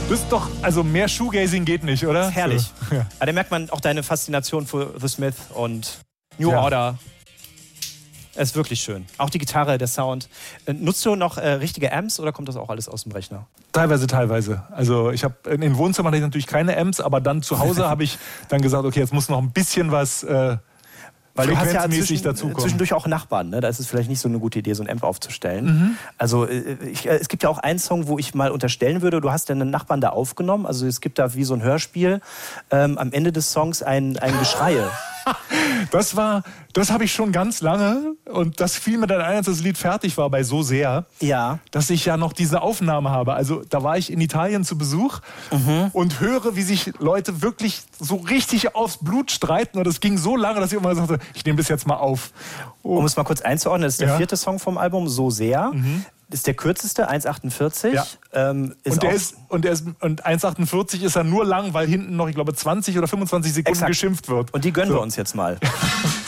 Das ist doch, also mehr Shoegazing geht nicht, oder? Herrlich. So. Ja. Aber da merkt man auch deine Faszination für The Smith und New Order. Es ist wirklich schön. Auch die Gitarre, der Sound. Nutzt du noch richtige Amps oder kommt das auch alles aus dem Rechner? Teilweise. Also ich habe in den Wohnzimmern hatte ich natürlich keine Amps, aber dann zu Hause habe ich dann gesagt, okay, jetzt muss noch ein bisschen was weil du hast ja dazukommen. Zwischendurch auch Nachbarn, ne? Da ist es vielleicht nicht so eine gute Idee, so ein Amp aufzustellen. Also es gibt ja auch einen Song, wo ich mal unterstellen würde, du hast ja einen Nachbarn da aufgenommen, also es gibt da wie so ein Hörspiel, am Ende des Songs ein Geschreie. Das habe ich schon ganz lange und das fiel mir dann ein, als das Lied fertig war bei So sehr, dass ich ja noch diese Aufnahme habe. Also da war ich in Italien zu Besuch und höre, wie sich Leute wirklich so richtig aufs Blut streiten und es ging so lange, dass ich immer sagte, ich nehme das jetzt mal auf. Um es mal kurz einzuordnen, das ist der 4. Song vom Album, So sehr. Ist der kürzeste, 1,48. Ja. Und 1,48 ist er nur lang, weil hinten noch, ich glaube, 20 oder 25 Sekunden geschimpft wird. Und die gönnen wir uns jetzt mal.